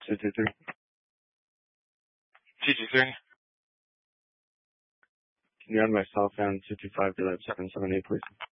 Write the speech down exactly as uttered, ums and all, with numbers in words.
two two three. two two three. Can you add my cell phone two two five to that seven seven eight, please?